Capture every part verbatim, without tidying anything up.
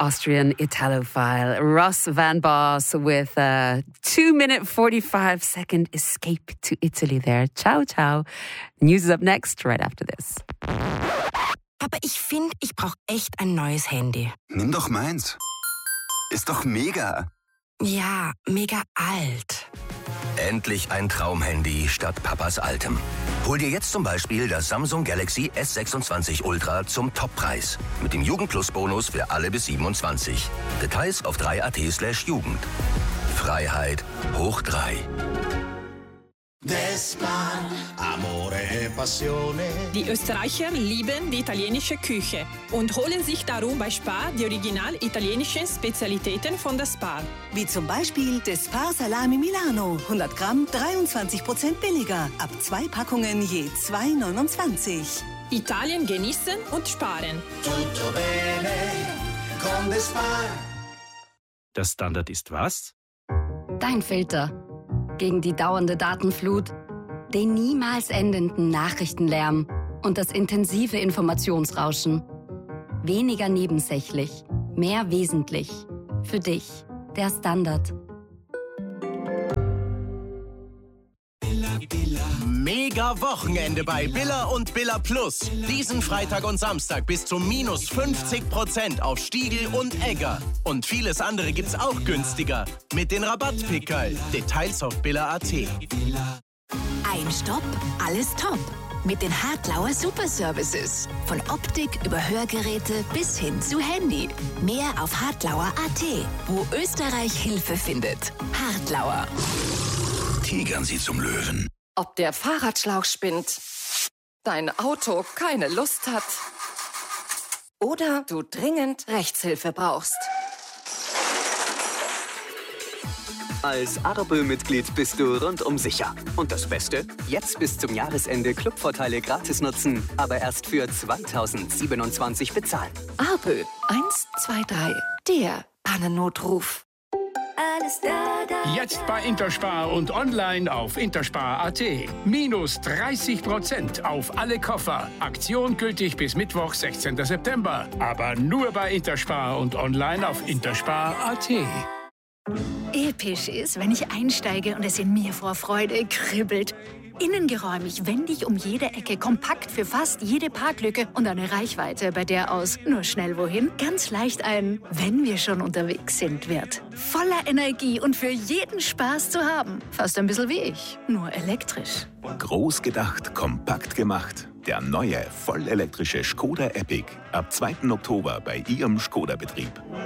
Austrian Italophile Russ Van Boss with a two minute forty-five second escape to Italy there. Ciao, ciao. News is up next, right after this. Aber ich finde, ich brauche echt ein neues Handy. Nimm doch meins. Ist doch mega. Ja, mega alt. Endlich ein Traumhandy statt Papas altem. Hol dir jetzt zum Beispiel das Samsung Galaxy S sechsundzwanzig Ultra zum Toppreis. Mit dem Jugend-Plus-Bonus für alle bis siebenundzwanzig. Details auf drei punkt at slash Jugend. Freiheit hoch drei. Die Österreicher lieben die italienische Küche und holen sich darum bei Spar die original italienischen Spezialitäten von der Spar. Wie zum Beispiel das Spar Salami Milano. hundert Gramm, dreiundzwanzig Prozent billiger. Ab zwei Packungen je zwei neunundzwanzig. Italien genießen und sparen. Tutto bene con the Spar. Der Standard ist was? Dein Filter. Gegen die dauernde Datenflut, den niemals endenden Nachrichtenlärm und das intensive Informationsrauschen. Weniger nebensächlich, mehr wesentlich. Für dich, der Standard. Mega Wochenende bei Billa und Billa Plus. Diesen Freitag und Samstag bis zu minus fünfzig Prozent auf Stiegl und Egger. Und vieles andere gibt's auch günstiger. Mit den Rabattpickerl. Details auf billa punkt at. Ein Stopp, alles top. Mit den Hartlauer Superservices. Von Optik über Hörgeräte bis hin zu Handy. Mehr auf hartlauer punkt at, wo Österreich Hilfe findet. Hartlauer. Tigern Sie zum Löwen. Ob der Fahrradschlauch spinnt, dein Auto keine Lust hat oder du dringend Rechtshilfe brauchst. Als Arabö-Mitglied bist du rundum sicher. Und das Beste? Jetzt bis zum Jahresende Clubvorteile gratis nutzen, aber erst für zweitausendsiebenundzwanzig bezahlen. Arabö eins zwei drei, der Pannennotruf. Alles da, da, jetzt bei Interspar und online auf interspar punkt at. Minus dreißig Prozent auf alle Koffer. Aktion gültig bis Mittwoch, sechzehnten September. Aber nur bei Interspar und online auf interspar punkt at. Episch ist, wenn ich einsteige und es in mir vor Freude kribbelt. Innengeräumig, wendig um jede Ecke, kompakt für fast jede Parklücke und eine Reichweite, bei der aus nur schnell wohin ganz leicht ein "Wenn wir schon unterwegs sind" wird. Voller Energie und für jeden Spaß zu haben. Fast ein bisschen wie ich, nur elektrisch. Groß gedacht, kompakt gemacht. Der neue, vollelektrische Skoda Epic. Ab zweiten Oktober bei Ihrem Skoda-Betrieb.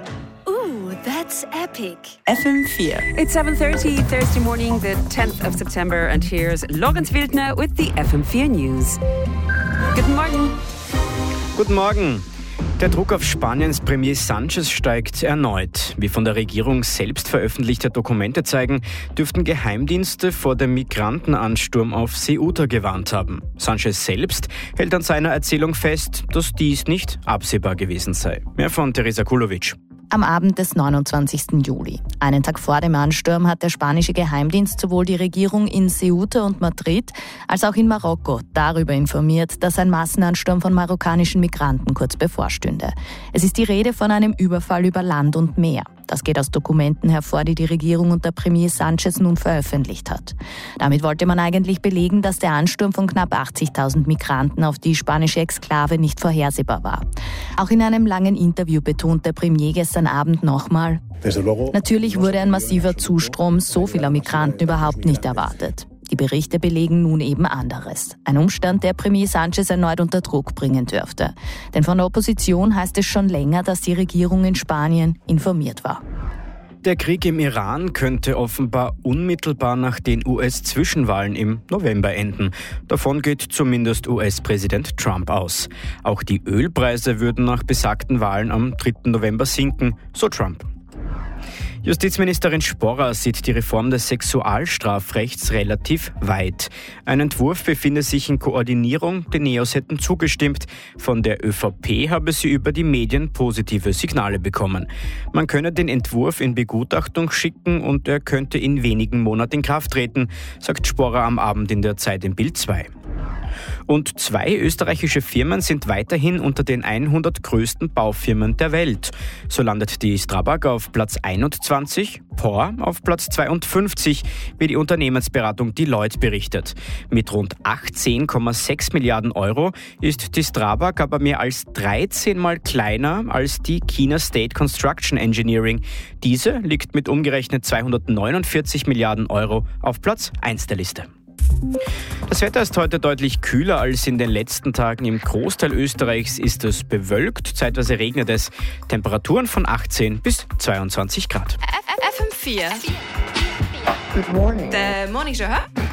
Ooh, that's epic. F M vier. It's seven thirty, Thursday morning, the tenth of September, and here's Lorenz Wildner with the F M vier News. Guten Morgen. Guten Morgen. Der Druck auf Spaniens Premier Sánchez steigt erneut. Wie von der Regierung selbst veröffentlichte Dokumente zeigen, dürften Geheimdienste vor dem Migrantenansturm auf Ceuta gewarnt haben. Sánchez selbst hält an seiner Erzählung fest, dass dies nicht absehbar gewesen sei. Mehr von Teresa Kulovic. Am Abend des neunundzwanzigsten Juli, einen Tag vor dem Ansturm, hat der spanische Geheimdienst sowohl die Regierung in Ceuta und Madrid als auch in Marokko darüber informiert, dass ein Massenansturm von marokkanischen Migranten kurz bevorstünde. Es ist die Rede von einem Überfall über Land und Meer. Das geht aus Dokumenten hervor, die die Regierung unter Premier Sánchez nun veröffentlicht hat. Damit wollte man eigentlich belegen, dass der Ansturm von knapp achtzigtausend Migranten auf die spanische Exklave nicht vorhersehbar war. Auch in einem langen Interview betont der Premier gestern Abend nochmal: Natürlich wurde ein massiver Zustrom so vieler Migranten überhaupt nicht erwartet. Die Berichte belegen nun eben anderes. Ein Umstand, der Premier Sánchez erneut unter Druck bringen dürfte. Denn von der Opposition heißt es schon länger, dass die Regierung in Spanien informiert war. Der Krieg im Iran könnte offenbar unmittelbar nach den U S-Zwischenwahlen im November enden. Davon geht zumindest U S-Präsident Trump aus. Auch die Ölpreise würden nach besagten Wahlen am dritten November sinken, so Trump. Justizministerin Sporrer sieht die Reform des Sexualstrafrechts relativ weit. Ein Entwurf befinde sich in Koordinierung, die Neos hätten zugestimmt. Von der ÖVP habe sie über die Medien positive Signale bekommen. Man könne den Entwurf in Begutachtung schicken und er könnte in wenigen Monaten in Kraft treten, sagt Sporrer am Abend in der Zeit in Bild zwei. Und zwei österreichische Firmen sind weiterhin unter den hundert größten Baufirmen der Welt. So landet die Strabag auf Platz einundzwanzig, P O R auf Platz zweiundfünfzig, wie die Unternehmensberatung Deloitte berichtet. Mit rund achtzehn Komma sechs Milliarden Euro ist die Strabag aber mehr als dreizehn Mal kleiner als die China State Construction Engineering. Diese liegt mit umgerechnet zweihundertneunundvierzig Milliarden Euro auf Platz eins der Liste. Das Wetter ist heute deutlich kühler als in den letzten Tagen. Im Großteil Österreichs ist es bewölkt, zeitweise regnet es. Temperaturen von achtzehn bis zweiundzwanzig Grad. F M vier. Good morning. The morning show, huh?